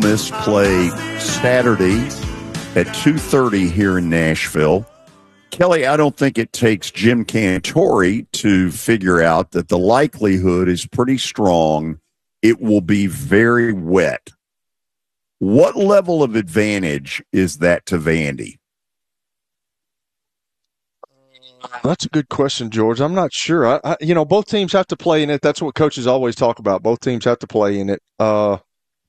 Miss play Saturday at 2:30 here in Nashville. Kelly, I don't think it takes Jim Cantore to figure out that the likelihood is pretty strong it will be very wet. What level of advantage is that to Vandy? That's a good question, George. I'm not sure. Both teams have to play in it. That's what coaches always talk about. Both teams have to play in it. I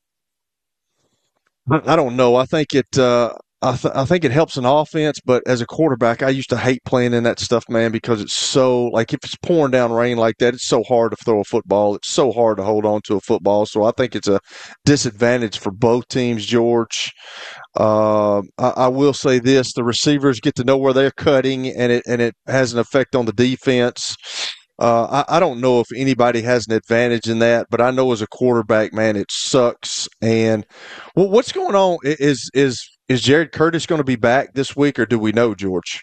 don't know. I think I think it helps an offense, but as a quarterback, I used to hate playing in that stuff, man, because it's so, like, if it's pouring down rain like that, it's so hard to throw a football. It's so hard to hold on to a football. So I think it's a disadvantage for both teams, George. I will say this: the receivers get to know where they're cutting, and it has an effect on the defense. I don't know if anybody has an advantage in that, but I know as a quarterback, man, it sucks. And what's going on is Jared Curtis going to be back this week, or do we know, George?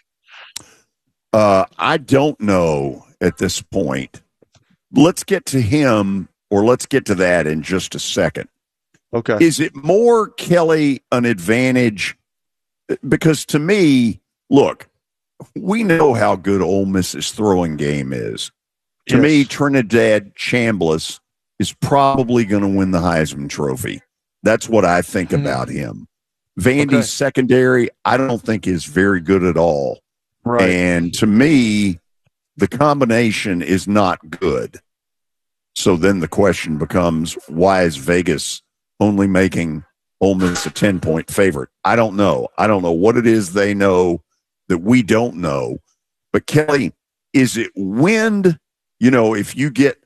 I don't know at this point. Let's get to him, or let's get to that in just a second. Okay. Is it more, Kelly, an advantage? Because to me, look, we know how good Ole Miss's throwing game is. To me, Trinidad Chambliss is probably going to win the Heisman Trophy. That's what I think about him. Vandy's secondary, I don't think is very good at all. Right. And to me, the combination is not good. So then the question becomes, why is Vegas only making Ole Miss a 10-point favorite? I don't know. I don't know what it is they know that we don't know. But, Kelly, is it wind? You know, if you get,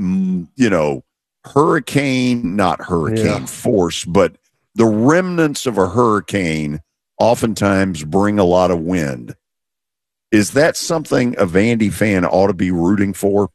hurricane, not hurricane force, but the remnants of a hurricane oftentimes bring a lot of wind. Is that something a Vandy fan ought to be rooting for?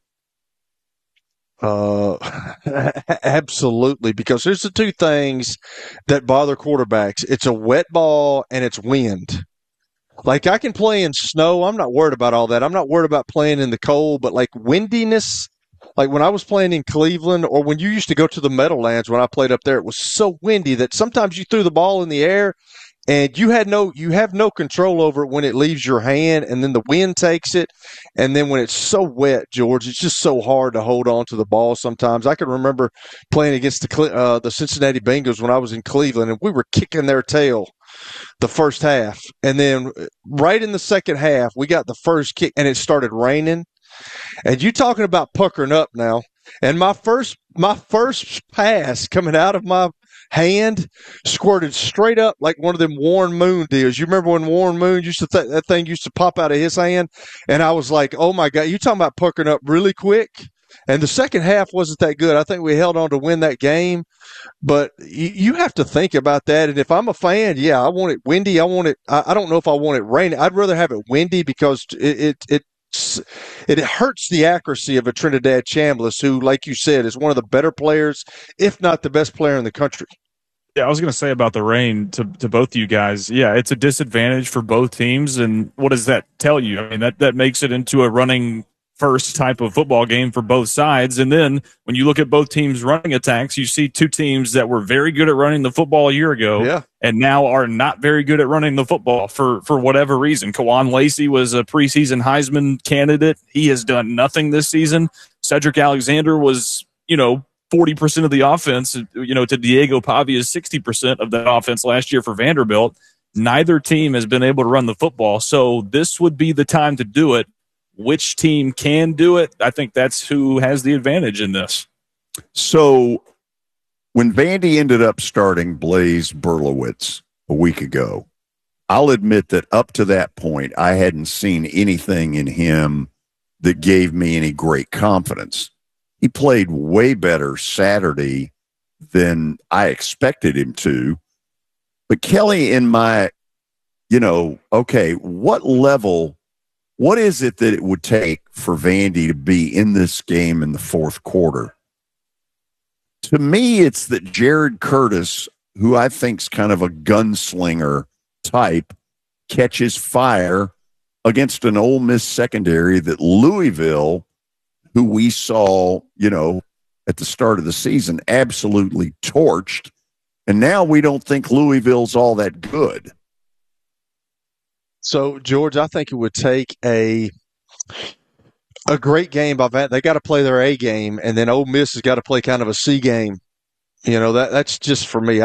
Absolutely, because there's the two things that bother quarterbacks. It's a wet ball and it's wind. Like, I can play in snow. I'm not worried about all that. I'm not worried about playing in the cold, but like windiness, like when I was playing in Cleveland, or when you used to go to the Meadowlands when I played up there, it was so windy that sometimes you threw the ball in the air and you have no control over it when it leaves your hand, and then the wind takes it. And then when it's so wet, George, it's just so hard to hold on to the ball sometimes. I can remember playing against the Cincinnati Bengals when I was in Cleveland, and we were kicking their tail the first half. And then right in the second half, we got the first kick, and it started raining. And you talking about puckering up now. And my first pass coming out of my hand squirted straight up like one of them Warren Moon deals. You remember when Warren Moon used to that thing used to pop out of his hand? And I was like, oh my God, you talking about puckering up really quick? And the second half wasn't that good. I think we held on to win that game. But you have to think about that. And if I'm a fan, I want it windy. I want it. I don't know if I want it rainy. I'd rather have it windy because it hurts the accuracy of a Trinidad Chambliss, who, like you said, is one of the better players, if not the best player in the country. Yeah, I was going to say about the rain to both you guys. Yeah, it's a disadvantage for both teams. And what does that tell you? I mean, that makes it into a running first type of football game for both sides. And then when you look at both teams' running attacks, you see two teams that were very good at running the football a year ago and now are not very good at running the football for whatever reason. Kawan Lacey was a preseason Heisman candidate. He has done nothing this season. Cedric Alexander was, 40% of the offense, to Diego Pavia's 60% of that offense last year for Vanderbilt. Neither team has been able to run the football. So this would be the time to do it. Which team can do it? I think that's who has the advantage in this. So when Vandy ended up starting Blaise Berlowitz a week ago, I'll admit that up to that point, I hadn't seen anything in him that gave me any great confidence. He played way better Saturday than I expected him to. But Kelly, in my, what is it that it would take for Vandy to be in this game in the fourth quarter? To me, it's that Jared Curtis, who I think is kind of a gunslinger type, catches fire against an Ole Miss secondary that Louisville, who we saw, at the start of the season, absolutely torched. And now we don't think Louisville's all that good. So, George, I think it would take a great game by Van. They got to play their A game, and then Ole Miss has got to play kind of a C game. That's just for me.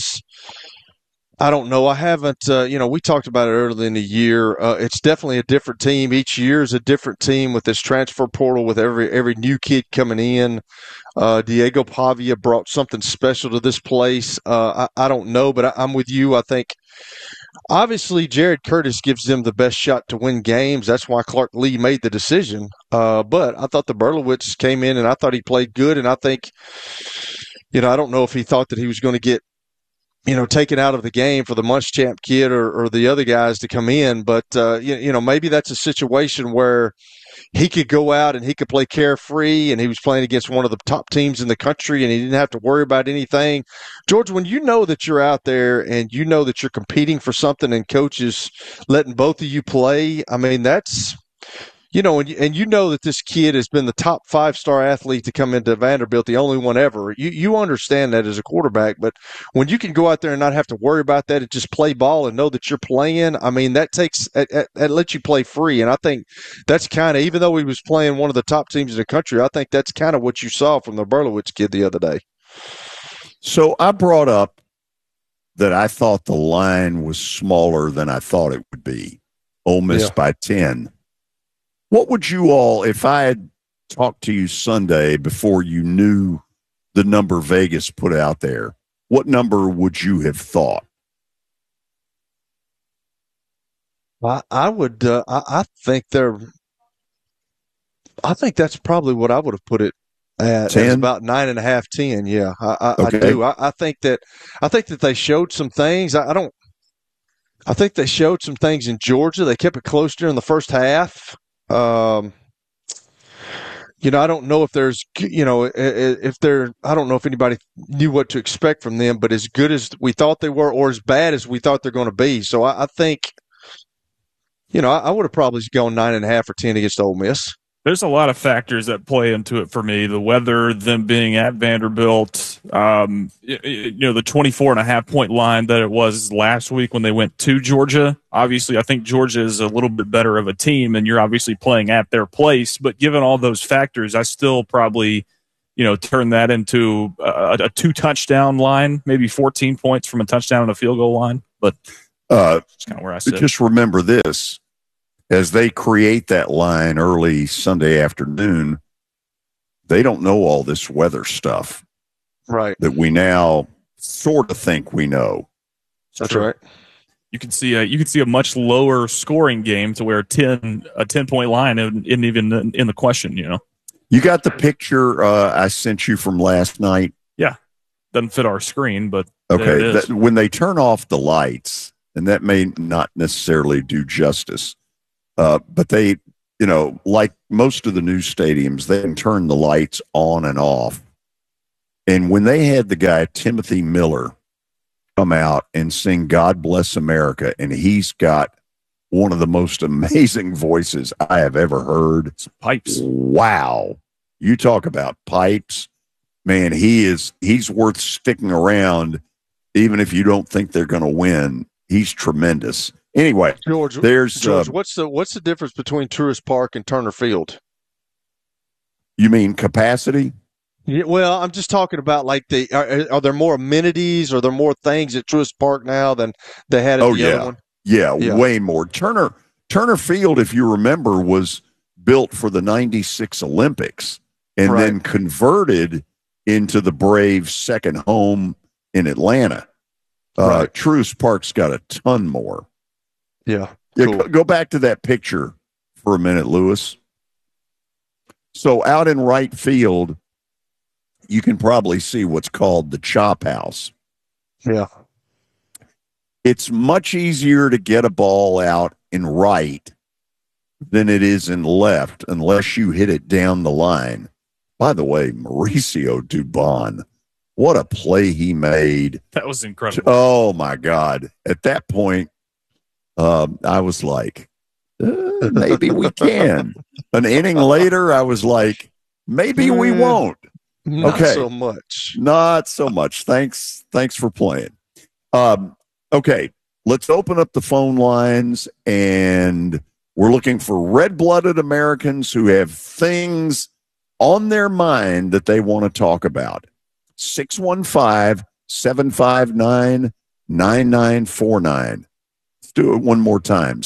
I don't know. I haven't, we talked about it early in the year. It's definitely a different team. Each year is a different team with this transfer portal, with every new kid coming in. Diego Pavia brought something special to this place. I don't know, but I'm with you. I think, obviously, Jared Curtis gives them the best shot to win games. That's why Clark Lee made the decision. But I thought the Berlowitz came in, and I thought he played good. And I think, I don't know if he thought that he was going to get taken out of the game for the Muschamp kid or the other guys to come in. But, maybe that's a situation where he could go out and he could play carefree, and he was playing against one of the top teams in the country, and he didn't have to worry about anything. George, when you know that you're out there and you know that you're competing for something and coaches letting both of you play, I mean, that's – and you know that this kid has been the top 5-star athlete to come into Vanderbilt, the only one ever. You understand that as a quarterback, but when you can go out there and not have to worry about that and just play ball and know that you're playing, I mean, that lets you play free. And I think that's kind of, even though he was playing one of the top teams in the country, I think that's kind of what you saw from the Berlowitz kid the other day. So I brought up that I thought the line was smaller than I thought it would be. Ole Miss by 10. What would you all, if I had talked to you Sunday before you knew the number Vegas put out there, what number would you have thought? I would. I think that's probably what I would have put it at. 10? It's about 9.5, 10. Yeah, Okay. I do. I think that they showed some things. I think they showed some things in Georgia. They kept it close during the first half. I don't know if there's, I don't know if anybody knew what to expect from them, but as good as we thought they were or as bad as we thought they're going to be. So I think, I would have probably gone 9.5 or 10 against Ole Miss. There's a lot of factors that play into it for me. The weather, them being at Vanderbilt, the 24.5 point line that it was last week when they went to Georgia. Obviously, I think Georgia is a little bit better of a team, and you're obviously playing at their place. But given all those factors, I still probably, turn that into a 2-touchdown line, maybe 14 points from a touchdown and a field goal line. But that's kind of where I sit. Just remember this. As they create that line early Sunday afternoon, they don't know all this weather stuff. Right. That we now sort of think we know. That's right. You can see a much lower scoring game to where a 10-point line isn't even in the question, You got the picture I sent you from last night? Yeah. Doesn't fit our screen, but okay. When they turn off the lights, and that may not necessarily do justice, but they, like most of the new stadiums, they can turn the lights on and off. And when they had the guy, Timothy Miller, come out and sing God Bless America, and he's got one of the most amazing voices I have ever heard. It's pipes. Wow. You talk about pipes. Man, he's worth sticking around, even if you don't think they're going to win. He's tremendous. Anyway, George, what's the difference between Truist Park and Turner Field? You mean capacity? Yeah, well, I'm just talking about like are there more amenities? Are there more things at Truist Park now than they had at the other one? Yeah, way more. Turner Field, if you remember, was built for the '96 Olympics and then converted into the Braves' second home in Atlanta. Truist Park's got a ton more. Yeah. Cool. Go back to that picture for a minute, Lewis. So out in right field, you can probably see what's called the chop house. Yeah. It's much easier to get a ball out in right than it is in left unless you hit it down the line. By the way, Mauricio Dubon, what a play he made. That was incredible. Oh, my God. At that point, I was like, maybe we can. An inning later, I was like, maybe we won't. Not Okay. so much. Not so much. Thanks for playing. Okay, let's open up the phone lines, and we're looking for red-blooded Americans who have things on their mind that they want to talk about. 615-759-9949. Let's do it one more time.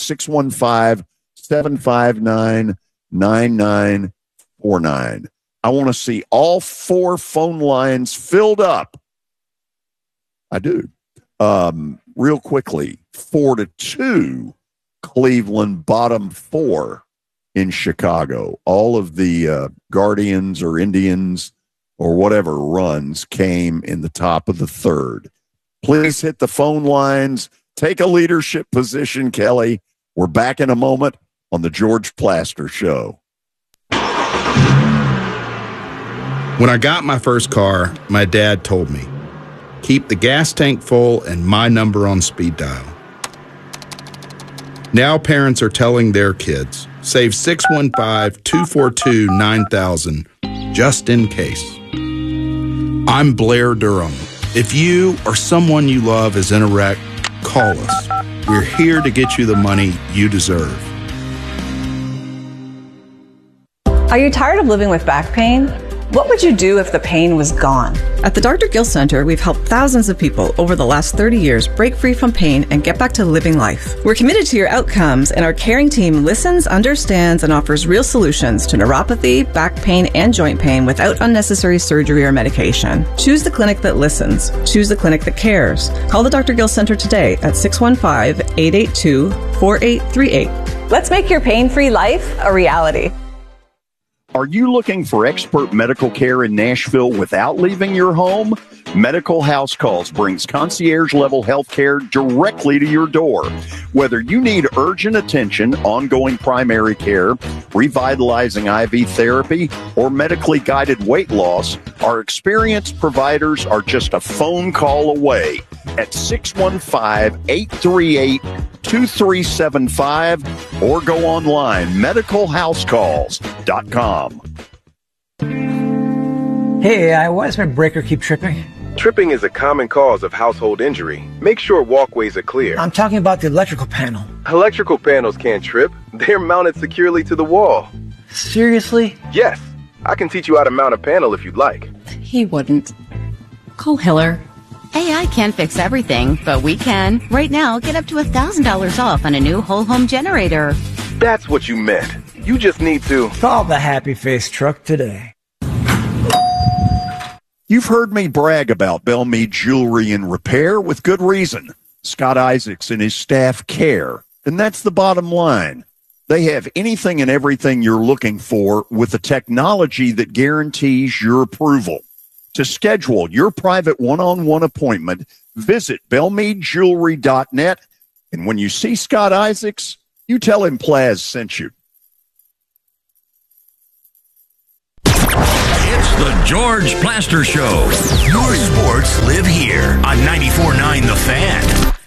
615-759-9949. I want to see all 4 phone lines filled up. I do. Real quickly, 4-2, Cleveland, bottom 4 in Chicago. All of the Guardians or Indians or whatever runs came in the top of the third. Please hit the phone lines. Take a leadership position, Kelly. We're back in a moment on the George Plaster Show. When I got my first car, my dad told me, keep the gas tank full and my number on speed dial. Now parents are telling their kids, save 615-242-9000 just in case. I'm Blair Durham. If you or someone you love is in a wreck, call us. We're here to get you the money you deserve. Are you tired of living with back pain? What would you do if the pain was gone? At the Dr. Gill Center, we've helped thousands of people over the last 30 years break free from pain and get back to living life. We're committed to your outcomes, and our caring team listens, understands, and offers real solutions to neuropathy, back pain, and joint pain without unnecessary surgery or medication. Choose the clinic that listens. Choose the clinic that cares. Call the Dr. Gill Center today at 615-882-4838. Let's make your pain-free life a reality. Are you looking for expert medical care in Nashville without leaving your home? Medical House Calls brings concierge-level health care directly to your door. Whether you need urgent attention, ongoing primary care, revitalizing IV therapy, or medically guided weight loss, our experienced providers are just a phone call away at 615-838-2375 or go online, medicalhousecalls.com. Hey, why does my breaker keep tripping? Tripping is a common cause of household injury. Make sure walkways are clear. I'm talking about the electrical panel. Electrical panels can't trip. They're mounted securely to the wall. Seriously? Yes. I can teach you how to mount a panel if you'd like. He wouldn't. Call Hiller. AI can't fix everything, but we can. Right now, get up to $1,000 off on a new whole home generator. That's what you meant. You just need to call the Happy Face truck today. You've heard me brag about Belmead Jewelry and Repair with good reason. Scott Isaacs and his staff care, and that's the bottom line. They have anything and everything you're looking for with the technology that guarantees your approval. To schedule your private one-on-one appointment, visit BelmeadJewelry.net, and when you see Scott Isaacs, you tell him Plaz sent you. It's the George Plaster Show. Your sports live here on 94.9 The Fan.